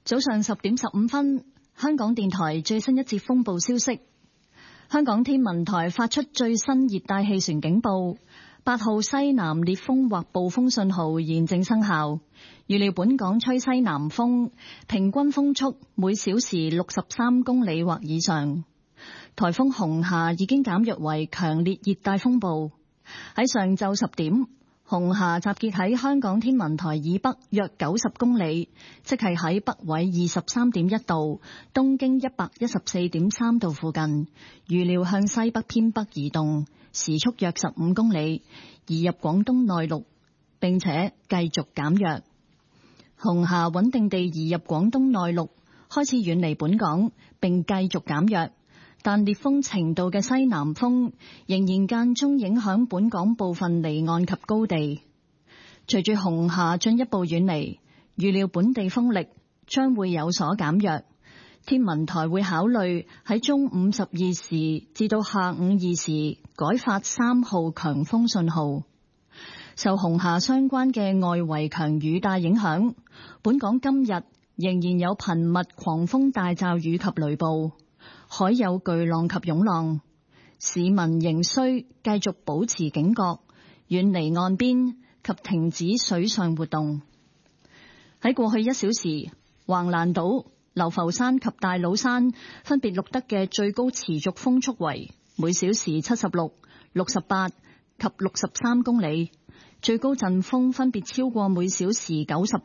早上10點15分，香港電台最新一節風暴消息。香港天文台發出最新熱帶氣旋警報，8號西南烈風或暴風信號現正生效。預料本港吹西南風，平均風速每小時63公里或以上。颱風紅霞已經減弱為強烈熱帶風暴。喺上晝10點，紅霞集結喺香港天文台以北約90公里，即係喺北緯23.1度、東經114.3度附近。預料向西北偏北移動，時速約15公里，移入廣東內陸，並且繼續減弱。紅霞穩定地移入廣東內陸，開始遠離本港，並繼續減弱。但烈風程度嘅西南風仍然間中影響本港部分離岸及高地。隨住紅霞進一步遠離，預料本地風力將會有所減弱。天文台會考慮喺中午12時至到下午2時改發3號強風信號。受紅霞相關嘅外圍強雨帶影響，本港今日仍然有頻密狂風大驟雨及雷暴。海有巨浪及湧浪，市民仍需繼續保持警覺，遠離岸邊及停止水上活動。喺過去1小時，橫瀾島、流浮山及大老山分別錄得嘅最高持續風速為每小時76、68及63公里，最高陣風分別超過每小時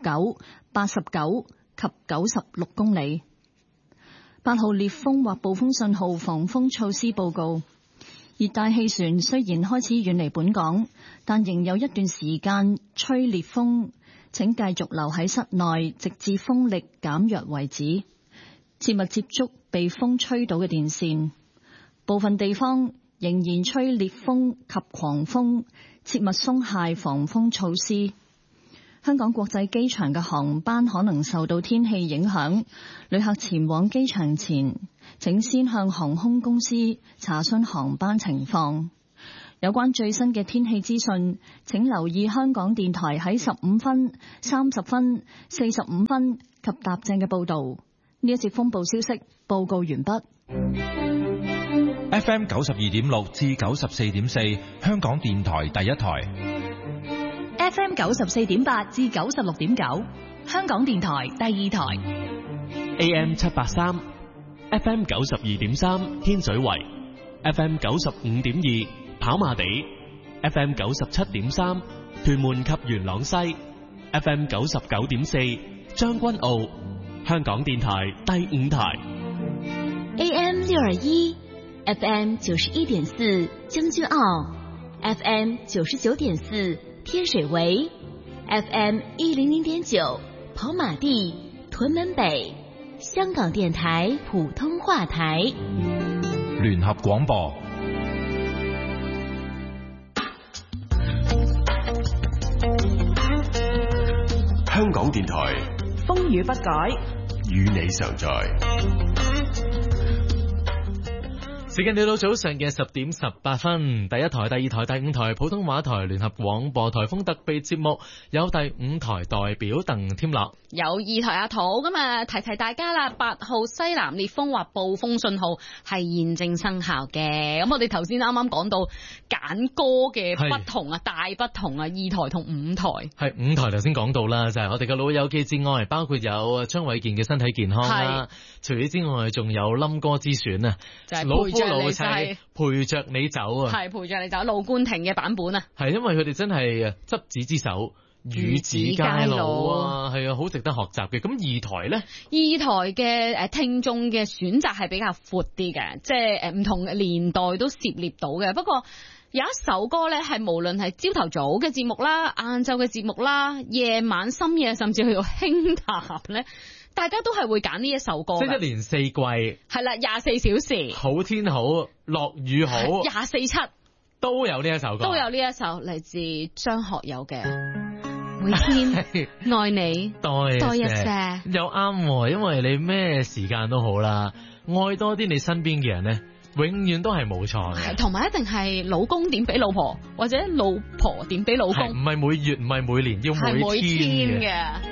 99、89及96公里。8號烈風或暴風信號防風措施報告。熱帶氣旋雖然開始遠離本港，但仍有一段時間吹烈風，請繼續留喺室內，直至風力減弱為止。切勿接觸被風吹倒嘅電線。部分地方仍然吹烈風及狂風，切勿鬆懈防風措施。香港國際機場嘅航班可能受到天氣影響，旅客前往機場前，請先向航空公司查詢航班情況。有關最新嘅天氣資訊，請留意香港電台喺15分、30分、45分及踏正嘅報導。呢一節風暴消息報告完畢。 FM 92.6至94.4，香港電台第一台。 FM 94.8至96.9，香港電台第二台。 AM 783 FM 92.3天水圍， FM 95.2跑馬地， FM 97.3屯門及元朗西， FM 99.4將軍澳，香港電台第五台。 AM 621 FM 91.4將軍澳， FM 99.4天水圍， FM 100.9跑馬地屯門北，香港電台普通話台。 聯合廣播。 香港電台風雨不改， 與你常在。 時間嚟到早上嘅10點18分，第一台、第二台、第五台普通話台聯合廣播台風特備節目，有第五台代表鄧添樂， 有二台阿土。咁啊，提提大家啦，8號西南烈風或暴風信號係現正生效嘅。咁我哋頭先啱啱講到揀歌嘅不同啊，大不同啊，二台同五台。係五台頭先講到啦，就係我哋嘅老友記之外，包括有張衛健嘅身體健康啦，除此之外仲有冧歌之選啊，就係老夫老妻陪着你走啊， 係陪着你走，盧冠廷嘅版本啊， 係因為佢哋真係執子之手與子偕老啊，係啊，好值得學習嘅。咁二台呢？ 二台嘅聽眾嘅選擇係比較闊啲嘅，即係唔同年代都涉獵到嘅。不過有一首歌呢，係無論係朝頭早嘅節目啦、晏晝嘅節目啦、夜晚深夜，甚至去到輕談呢，大家都係會揀呢一首歌。即係一年四季。係啦，24小時。 好天好，落雨好。 24/7 都有呢一首歌。 都有呢一首嚟自張學友嘅每天愛你多一些。 又啱，因為你咩時間都好啦，愛多啲你身邊嘅人呢，永遠都係冇錯嘅。 同埋一定係老公點俾老婆，或者老婆點俾老公。 唔係每月，唔係每年，要每天嘅。